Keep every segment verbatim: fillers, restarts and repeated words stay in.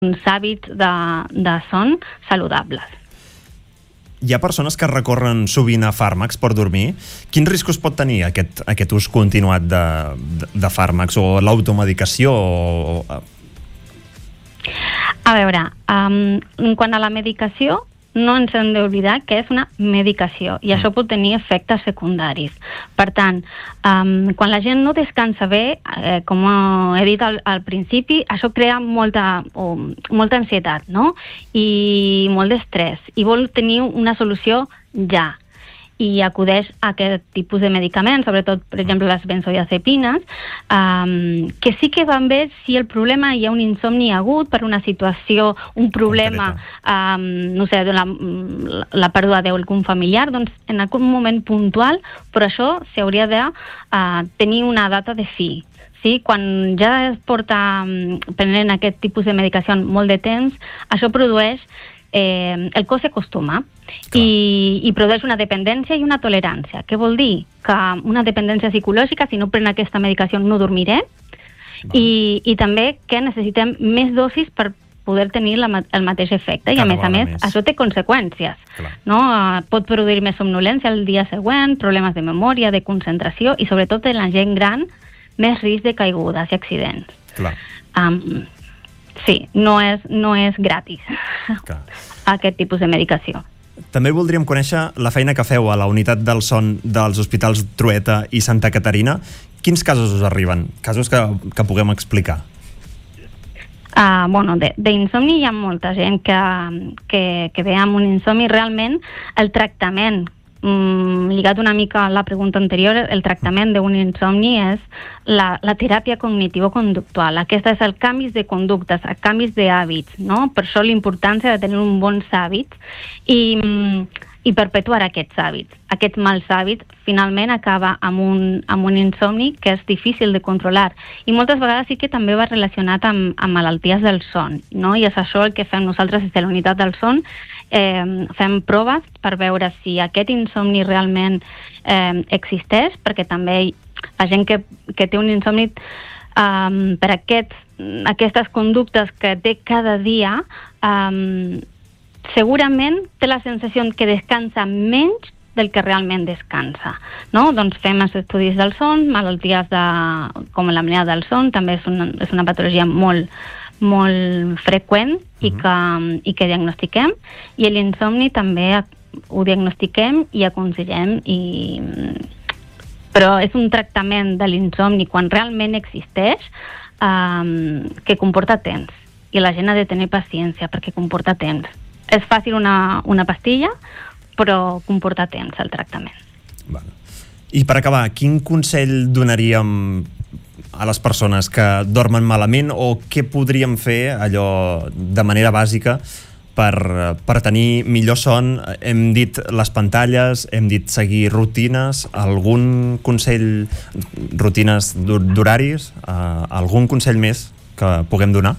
uns hàbits de, de son saludables. Hi ha persones que recorren sovint a fàrmacs per dormir. Quins riscos pot tenir aquest, aquest ús continuat de, de, de fàrmacs o l'automedicació? O... A veure, um, quant a la medicació, no ens hem d'oblidar que és una medicació i això pot tenir efectes secundaris. Per tant, um, quan la gent no descansa bé, eh, com he dit al, al principi, això crea molta, oh, molta ansietat, no? I molt d'estrès, i vol tenir una solució ja. I acudeix a aquest tipus de medicaments, sobretot, per exemple, les benzodiazepines, um, que sí que van bé si el problema hi ha un insomni agut per una situació, un problema, um, no sé, la, la pèrdua d'algun familiar, doncs en algun moment puntual, però això s'hauria de uh, tenir una data de fi. Sí, quan ja es porta um, prenent aquest tipus de medicació molt de temps, això produeix Eh, el cos s'acostuma i, i produeix una dependència i una tolerància. Què vol dir? Que una dependència psicològica, si no pren aquesta medicació no dormiré, i, i també que necessitem més dosis per poder tenir la, el mateix efecte. I a més a més, més, això té conseqüències. No? Uh, pot produir més somnolència el dia següent, problemes de memòria, de concentració i sobretot en la gent gran, més risc de caigudes i accidents. Clar. Um, Sí, no és, no és gratis Clar. Aquest tipus de medicació. També voldríem conèixer la feina que feu a la unitat del son dels hospitals Trueta i Santa Caterina. Quins casos us arriben? Casos que, que puguem explicar. Uh, bueno, d'insomni hi ha molta gent que, que, que ve amb un insomni. Realment el tractament, Mm, lligat una mica a la pregunta anterior, el tractament d'un insomni és la, la teràpia cognitivo-conductual. Aquesta és el canvi de conductes, el canvi d'hàbits, no? Per això l'importància de tenir uns bons hàbits i, i perpetuar aquests hàbits. Aquests mals hàbits finalment acaba amb un, amb un insomni que és difícil de controlar i moltes vegades sí que també va relacionat amb, amb malalties del son, no? I és això el que fem nosaltres des de la unitat del son. Eh, fem proves per veure si aquest insomni realment eh, existeix, perquè també la gent que, que té un insomni eh, per aquest, aquestes conductes que té cada dia eh, segurament té la sensació que descansa menys del que realment descansa, no? Doncs fem els estudis del son, malalties de, com l'apnea del son, també és una, és una patologia molt molt freqüent i que, i que diagnostiquem, i l'insomni també ho diagnostiquem i aconsellem, i... però és un tractament de l'insomni quan realment existeix um, que comporta temps, i la gent ha de tenir paciència perquè comporta temps. És fàcil una, una pastilla, però comporta temps el tractament. Vale. I per acabar, quin consell donaríem a les persones que dormen malament, o què podríem fer allò de manera bàsica per, per tenir millor son? Hem dit les pantalles, hem dit seguir rutines, algun consell, rutines d'horaris, uh, algun consell més que puguem donar?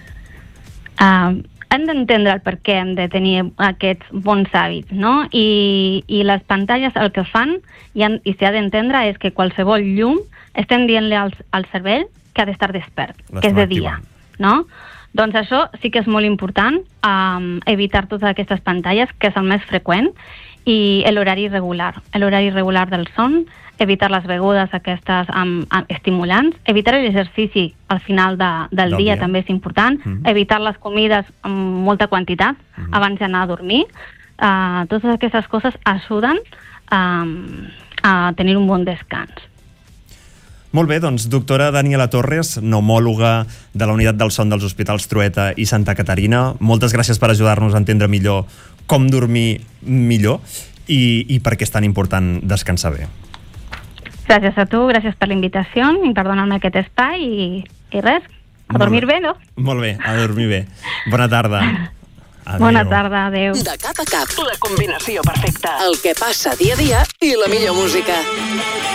Uh, hem d'entendre el per què hem de tenir aquests bons hàbits, no? I, i les pantalles el que fan, i, han, i s'ha d'entendre, és que qualsevol llum estem dient-li al, al cervell que ha d'estar despert, que és de dia, no? Doncs això sí que és molt important, um, evitar totes aquestes pantalles, que és el més freqüent, i l'horari regular. L'horari regular del son, evitar les begudes aquestes amb, amb estimulants, evitar l'exercici al final de, del, del dia, dia també és important, mm-hmm. evitar les comides amb molta quantitat mm-hmm. abans d'anar a dormir. Uh, totes aquestes coses ajuden um, a tenir un bon descans. Molt bé, doncs, doctora Daniela Torres, pneumòloga de la unitat del son dels hospitals Trueta i Santa Caterina, moltes gràcies per ajudar-nos a entendre millor com dormir millor i, i per què és tan important descansar bé. Gràcies a tu, gràcies per la invitació i per donar-me aquest espai i, i res, a dormir bé, no? Molt bé, a dormir bé. Bona tarda. Adeu. Bona tarda, adeu. De cap a cap, la combinació perfecta. El que passa dia a dia i la millor música.